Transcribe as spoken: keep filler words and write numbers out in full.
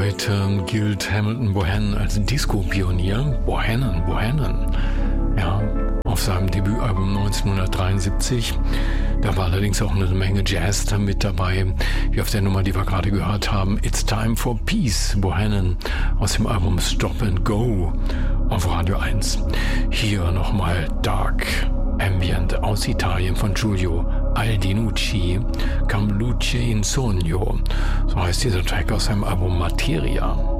Heute gilt Hamilton Bohannon als Disco-Pionier. Bohannon, Bohannon. Ja, auf seinem Debütalbum neunzehnhundertdreiundsiebzig. Da war allerdings auch eine Menge Jazz da mit dabei, wie auf der Nummer, die wir gerade gehört haben. It's Time for Peace, Bohannon, aus dem Album Stop and Go auf Radio eins. Hier nochmal Dark Ambient aus Italien von Giulio Aldinucci, Cam Luce in Sogno. So heißt dieser Track aus seinem Album Materia.